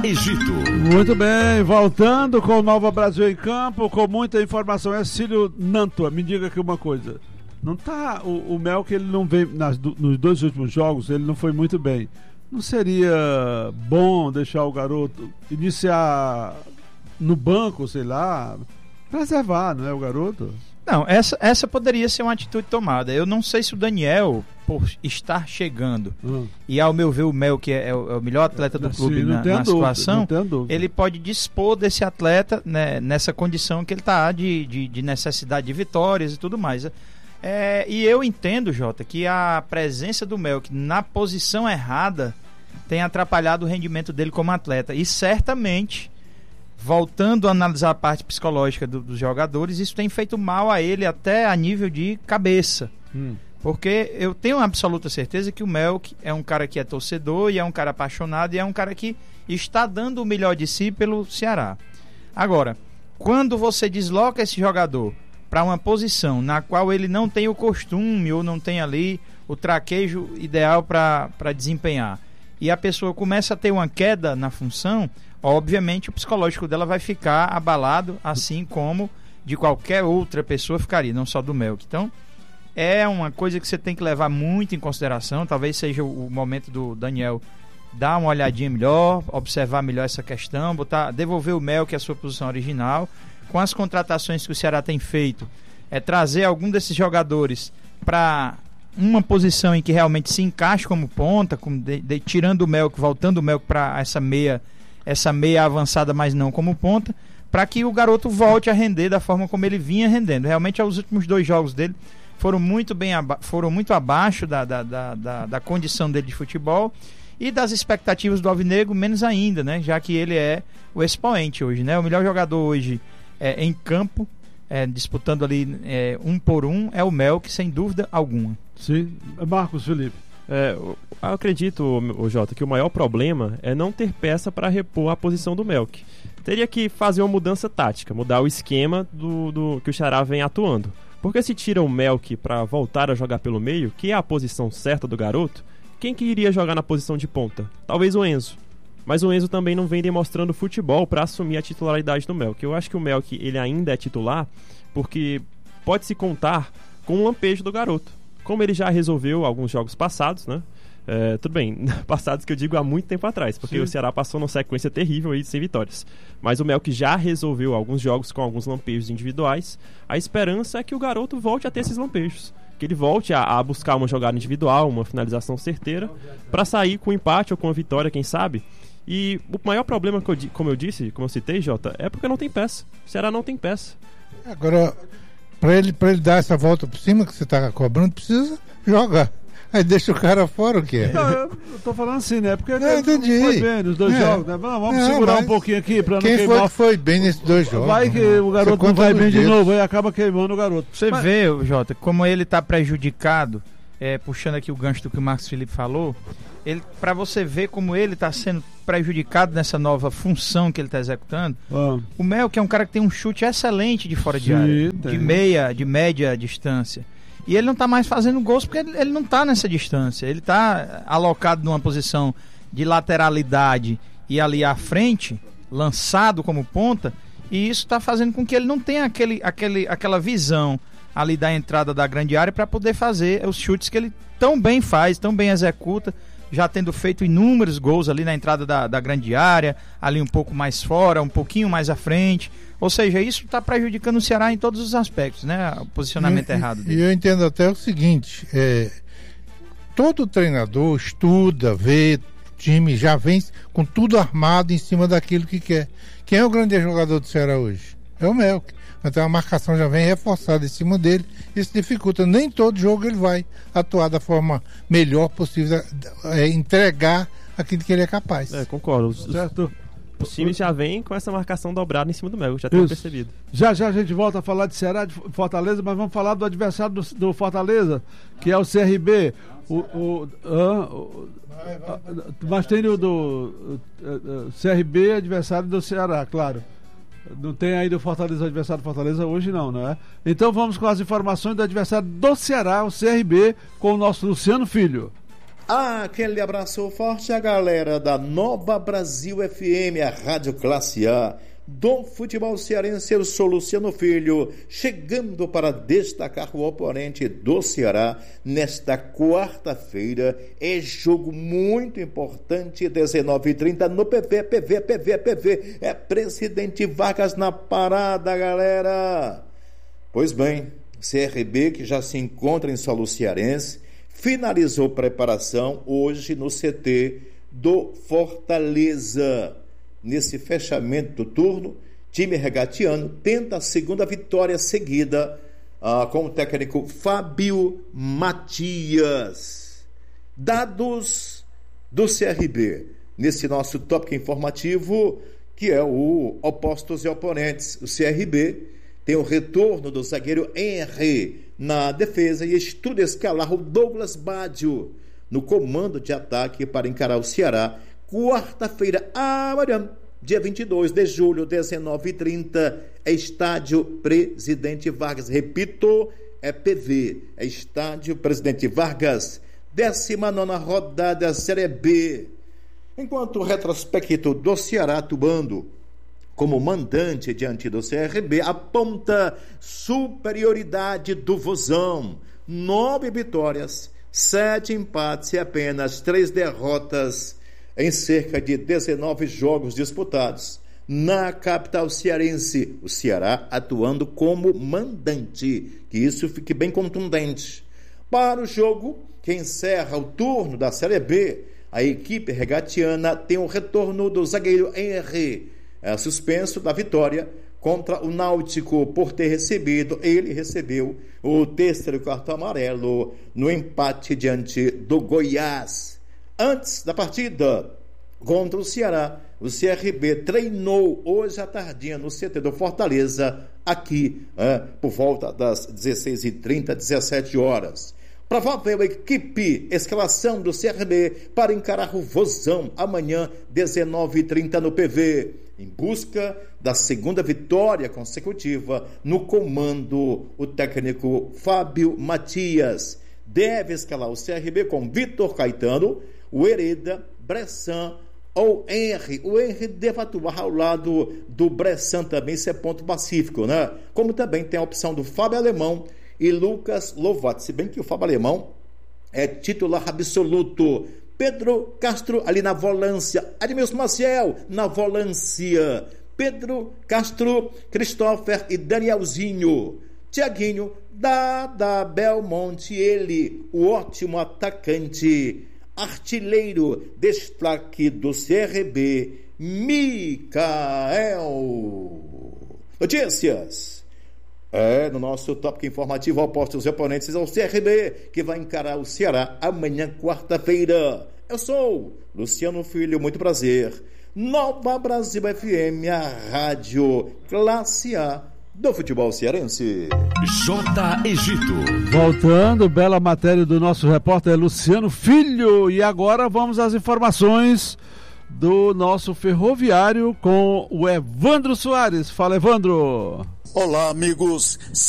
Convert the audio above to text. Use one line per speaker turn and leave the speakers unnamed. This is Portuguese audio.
Egito.
Muito bem, voltando com o Nova Brasil em campo, com muita informação. Cílio Nantua, me diga aqui uma coisa. Não tá, o Melk, ele não vem nos 2 últimos jogos, ele não foi muito bem. Não seria bom deixar o garoto iniciar no banco, sei lá, preservar, não é, o garoto?
Não, essa poderia ser uma atitude tomada. Eu não sei se o Daniel, por estar chegando, e ao meu ver o Melk é o melhor atleta do clube na situação, ele pode dispor desse atleta, né, nessa condição que ele está de necessidade de vitórias e tudo mais. E eu entendo, Jota, que a presença do Melk na posição errada tem atrapalhado o rendimento dele como atleta. E certamente, voltando a analisar a parte psicológica dos jogadores, isso tem feito mal a ele até a nível de cabeça. Porque eu tenho absoluta certeza que o Melk é um cara que é torcedor e é um cara apaixonado e é um cara que está dando o melhor de si pelo Ceará. Agora, quando você desloca esse jogador para uma posição na qual ele não tem o costume ou não tem ali o traquejo ideal para desempenhar, e a pessoa começa a ter uma queda na função, obviamente o psicológico dela vai ficar abalado, assim como de qualquer outra pessoa ficaria, não só do Melk. Então, é uma coisa que você tem que levar muito em consideração. Talvez seja o momento do Daniel dar uma olhadinha melhor, observar melhor essa questão, devolver o Melk à sua posição original. Com as contratações que o Ceará tem feito, trazer algum desses jogadores para uma posição em que realmente se encaixe como ponta, tirando o Melk, voltando o Melk para essa meia avançada, mas não como ponta, para que o garoto volte a render da forma como ele vinha rendendo. Realmente, os últimos 2 jogos dele foram muito abaixo da condição dele de futebol e das expectativas do Alvinegro, menos ainda, né? Já que ele é o expoente hoje, né? O melhor jogador hoje em campo, disputando ali 1 por 1, é o Melk, sem dúvida alguma.
Sim. Marcos Felipe.
Eu acredito, Jota, que o maior problema é não ter peça para repor a posição do Melk. Teria que fazer uma mudança tática, mudar o esquema do que o Ceará vem atuando. Porque se tira o Melk para voltar a jogar pelo meio, que é a posição certa do garoto, quem que iria jogar na posição de ponta? Talvez o Enzo. Mas o Enzo também não vem demonstrando futebol para assumir a titularidade do Melk. Eu acho que o Melk, ele ainda é titular porque pode-se contar com o lampejo do garoto. Como ele já resolveu alguns jogos passados, né? Tudo bem, passados que eu digo há muito tempo atrás, porque o Ceará passou numa sequência terrível aí sem vitórias. Mas o Melk já resolveu alguns jogos com alguns lampejos individuais. A esperança é que o garoto volte a ter esses lampejos, que ele volte a buscar uma jogada individual, uma finalização certeira, para sair com um empate ou com uma vitória, quem sabe. E o maior problema, como eu citei, Jota, é porque não tem peça. O Ceará não tem peça.
Agora, para ele dar essa volta por cima que você está cobrando, precisa jogar. Aí deixa o cara fora, o quê?
Não, eu tô falando assim, né? Porque
entendi.
Foi bem nos 2 jogos, né? Vamos segurar um pouquinho aqui pra não
quem
queimar.
Quem foi bem nesses 2 jogos?
Vai que o garoto não vai bem de novo, aí acaba queimando o garoto.
Você vê, Jota, como ele tá prejudicado, puxando aqui o gancho do que o Marcos Felipe falou, para você ver como ele tá sendo prejudicado nessa nova função que ele tá executando. O Melk é um cara que tem um chute excelente de fora de área, de média distância. E ele não está mais fazendo gols porque ele não está nessa distância. Ele está alocado numa posição de lateralidade e ali à frente, lançado como ponta, e isso está fazendo com que ele não tenha aquela visão ali da entrada da grande área para poder fazer os chutes que ele tão bem faz, tão bem executa, já tendo feito inúmeros gols ali na entrada da grande área, ali um pouco mais fora, um pouquinho mais à frente. Ou seja, isso está prejudicando o Ceará em todos os aspectos, né? O posicionamento errado dele.
E eu entendo até o seguinte, todo treinador estuda, vê, o time já vem com tudo armado em cima daquilo que quer. Quem é o grande jogador do Ceará hoje? É o Melk. Então a marcação já vem reforçada em cima dele. Isso dificulta. Nem todo jogo ele vai atuar da forma melhor possível, entregar aquilo que ele é capaz.
Concordo.
Certo.
O time já vem com essa marcação dobrada em cima do Melk, já tenho percebido.
Já a gente volta a falar de Ceará, de Fortaleza, mas vamos falar do adversário do Fortaleza, que é o CRB. Mas tem o do CRB, adversário do Ceará, claro. Não tem ainda o Fortaleza, adversário do Fortaleza hoje não é? Então vamos com as informações do adversário do Ceará, o CRB, com o nosso Luciano Filho.
Aquele abraço forte à galera da Nova Brasil FM, a Rádio Classe A, do futebol cearense. Eu sou Luciano Filho, chegando para destacar o oponente do Ceará nesta quarta-feira. É jogo muito importante, 19h30 no PV. É Presidente Vargas na parada, galera. Pois bem, CRB, que já se encontra em solo cearense, finalizou preparação hoje no CT do Fortaleza. Nesse fechamento do turno, time regatiano tenta a segunda vitória seguida com o técnico Fábio Matias. Dados do CRB nesse nosso tópico informativo, que é o Opostos e Oponentes. O CRB tem o retorno do zagueiro Henry na defesa e estuda escalar o Douglas Baggio no comando de ataque para encarar o Ceará quarta-feira, amanhã, dia 22 de julho, 19h30, é Estádio Presidente Vargas. Repito, é PV, é Estádio Presidente Vargas, 19ª rodada Série B. Enquanto o retrospecto do Ceará, atuando como mandante diante do CRB, aponta superioridade do Vozão. 9 vitórias, 7 empates e apenas 3 derrotas em cerca de 19 jogos disputados na capital cearense. O Ceará atuando como mandante, que isso fique bem contundente. Para o jogo que encerra o turno da Série B, a equipe regatiana tem o retorno do zagueiro Henry, suspenso da vitória contra o Náutico por ter recebido, ele recebeu o terceiro cartão amarelo no empate diante do Goiás. Antes da partida contra o Ceará, o CRB treinou hoje à tardinha no CT do Fortaleza, aqui por volta das 16h30, 17 horas. Provável equipe, escalação do CRB para encarar o Vozão amanhã, 19h30 no PV, em busca da segunda vitória consecutiva. No comando, o técnico Fábio Matias deve escalar o CRB com Vitor Caetano, o Hereda, Bressan ou Henry. O Henry deve atuar ao lado do Bressan também, isso é ponto pacífico, né? Como também tem a opção do Fábio Alemão e Lucas Lovato, se bem que o Fábio Alemão é titular absoluto. Pedro Castro ali na volância, Admilson Maciel na volância, Pedro Castro, Christopher e Danielzinho, Tiaguinho, Dada Belmonte, ele, o ótimo atacante, artilheiro, destaque do CRB, Micael. Notícias. No nosso tópico informativo, Opostos e Oponentes ao CRB, que vai encarar o Ceará amanhã, quarta-feira. Eu sou Luciano Filho, muito prazer. Nova Brasil FM, a rádio Classe A do futebol cearense.
J. Egito.
Voltando, bela matéria do nosso repórter Luciano Filho. E agora vamos às informações do nosso ferroviário com o Evandro Soares. Fala, Evandro.
Olá, amigos.